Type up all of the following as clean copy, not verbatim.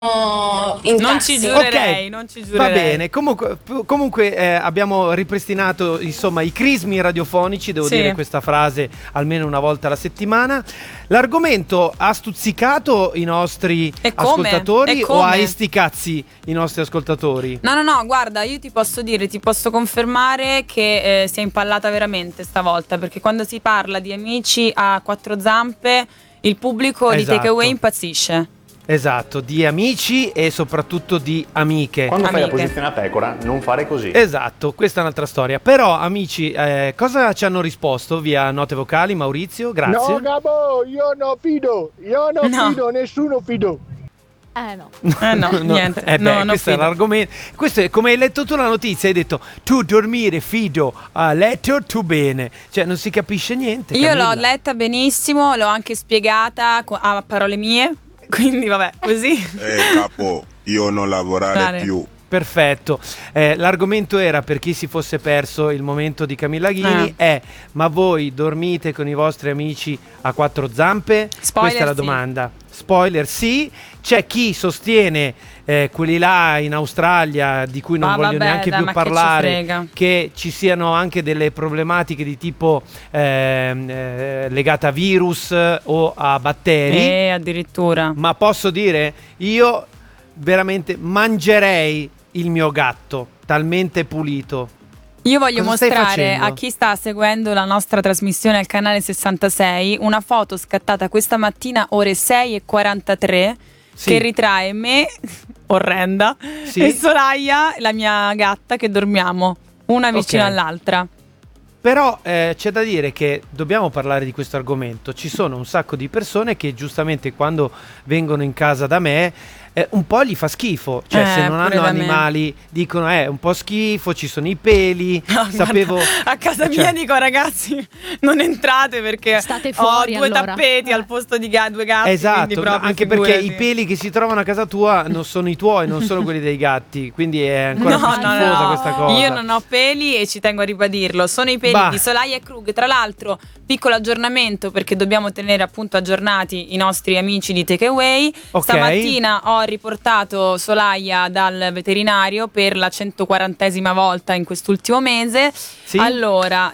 in Non taxi. ci giurerei, Ok, non ci va giurerei. bene. Comunque, abbiamo ripristinato insomma i crismi radiofonici. Devo Sì. dire questa frase almeno una volta alla settimana. L'argomento ha stuzzicato i nostri E come? ascoltatori E o ha come? esticazzi i nostri ascoltatori? No, guarda, io ti posso confermare che si è impallata veramente stavolta, perché quando si parla di amici a quattro zampe, il pubblico di Esatto. Takeaway impazzisce. Esatto, di amici e soprattutto di amiche. Quando fai la Amiche. posizione a pecora, non fare così. Esatto, questa è un'altra storia. Però, amici, cosa ci hanno risposto via note vocali? Maurizio, grazie. No, Gabo, io non fido, No. fido, nessuno fido. No. No, niente. No, questo è fido. l'argomento. Questo è come hai letto tu la notizia, hai detto tu dormire fido, a letto tu bene. Cioè non si capisce niente. Io Camilla. l'ho letta benissimo, l'ho anche spiegata a parole mie, quindi vabbè, così. Capo, io non lavorare Dai. più. Perfetto. L'argomento era, per chi si fosse perso il momento di Camilla Ghini, ma voi dormite con i vostri amici a quattro zampe? Spoiler, Questa è la sì. domanda. Spoiler sì. C'è chi sostiene quelli là in Australia, di cui non Ma voglio vabbè, neanche dai, più ma che ci parlare, frega. che ci siano anche delle problematiche di tipo legate a virus o a batteri. Addirittura. Ma posso dire, io veramente mangerei il mio gatto, talmente pulito. Io voglio Cosa stai mostrare facendo? a chi sta seguendo la nostra trasmissione al canale 66 una foto scattata questa mattina ore 6:43 Sì. che ritrae me, orrenda, Sì. e Soraya, la mia gatta, che dormiamo una vicino Ok. all'altra. Però c'è da dire che dobbiamo parlare di questo argomento. Ci sono un sacco di persone che giustamente quando vengono in casa da me un po' gli fa schifo. Cioè se non pure hanno da me. animali dicono un po' schifo, ci sono i peli. No, Sapevo... guarda, a casa cioè, mia dico ragazzi non entrate perché State fuori, ho due allora. tappeti al posto di due gatti, quindi Esatto, proprio anche perché figurati. i peli che si trovano a casa tua non sono i tuoi, non sono quelli dei gatti, quindi è ancora più schifosa questa cosa. Io non ho peli e ci tengo a ribadirlo. Sono i peli Bah. di Solaya e Krug. Tra l'altro, piccolo aggiornamento perché dobbiamo tenere appunto aggiornati i nostri amici di Takeaway. Ok. Stamattina ho riportato Solaya dal veterinario per la 140esima volta in quest'ultimo mese. Sì? Allora,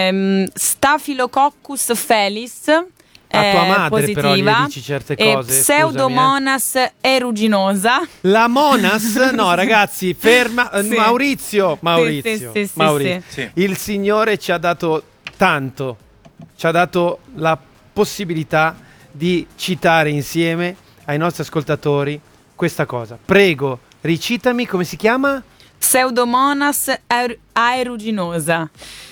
Staphylococcus felis. A tua madre positiva, però gli dici certe e cose, Pseudomonas eruginosa. La Monas? No, ragazzi, ferma. Sì. Maurizio, sì, Maurizio. sì. Il Signore ci ha dato tanto, ci ha dato la possibilità di citare insieme ai nostri ascoltatori questa cosa. Prego, recitami come si chiama? Pseudomonas aeruginosa.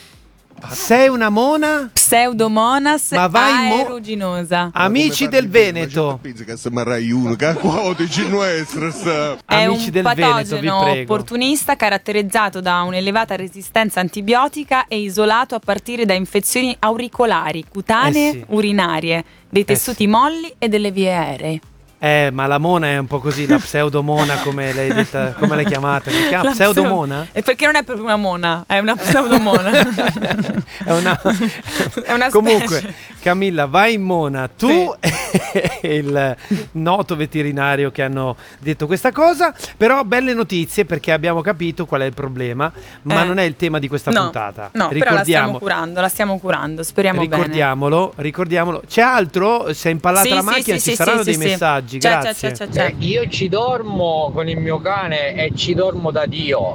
Sei una mona? Pseudomonas Ma vai aeruginosa. Amici del Veneto. Pensa che siamo Rai 1, che qua dici nuestra. È Amici un del Veneto, vi patogeno prego. opportunista caratterizzato da un'elevata resistenza antibiotica e isolato a partire da infezioni auricolari, cutanee, sì. urinarie, dei tessuti sì. molli e delle vie aeree. Ma la mona è un po' così, la pseudomona come l'hai detta, come l'hai chiamata? Si chiama La pseudomona? E perché non è proprio una mona, è una pseudomona. È una... È una Comunque, specie. Camilla, vai in mona, tu e il noto veterinario che hanno detto questa cosa, però belle notizie perché abbiamo capito qual è il problema, ma non è il tema di questa No, puntata. No, però la stiamo curando, speriamo bene. Ricordiamolo. C'è altro? Si è impallata Sì, la sì, macchina, sì, ci sì, saranno sì, dei sì. messaggi, grazie. C'è. Io ci dormo con il mio cane e ci dormo da Dio.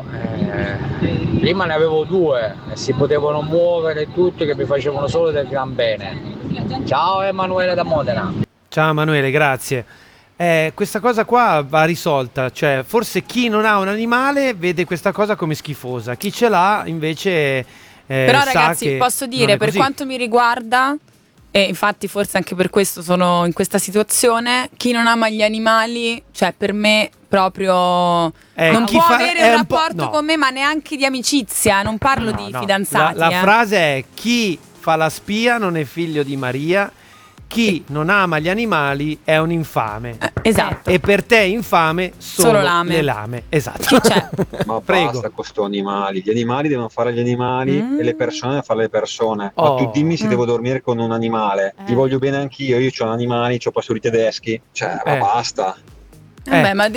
Prima ne avevo due e si potevano muovere e tutto, che mi facevano solo del gran bene. Ciao Emanuele da Modena. Ciao Emanuele, grazie. Questa cosa qua va risolta, cioè forse chi non ha un animale vede questa cosa come schifosa, chi ce l'ha invece Però sa ragazzi, che posso non dire, è per così. quanto mi riguarda, e infatti forse anche per questo sono in questa situazione, chi non ama gli animali, cioè per me proprio non chi può fa- avere è un un po'- rapporto no. con me, ma neanche di amicizia, non parlo No, di no. fidanzati. La frase è: chi fa la spia non è figlio di Maria, chi non ama gli animali è un infame. Esatto. E per te infame sono Solo lame. le lame. Esatto. Chi c'è? Ma Prego. basta con questi animali. Gli animali devono fare gli animali e le persone devono fare le persone. Ma Oh. tu dimmi se devo dormire con un animale. Ti voglio bene anch'io, io ho animali, ho pastori tedeschi. Cioè, ma basta. Vabbè, ma